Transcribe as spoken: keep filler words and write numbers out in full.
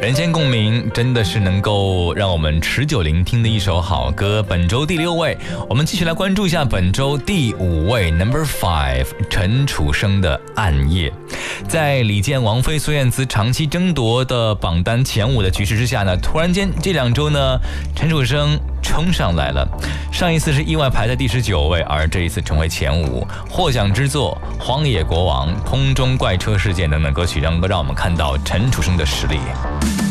人间共鸣真的是能够让我们持久聆听的一首好歌。本周第六位，我们继续来关注一下本周第五位 Number Five 陈楚生的《暗夜》。在李健、王菲、孙燕姿长期争夺的榜单前五的局势之下呢，突然间这两周呢，陈楚生冲上来了。上一次是意外排在第十九位，而这一次成为前五。获奖之作《荒野国王》、空中怪车事件等等歌曲，能够让我们看到陈楚生的实力。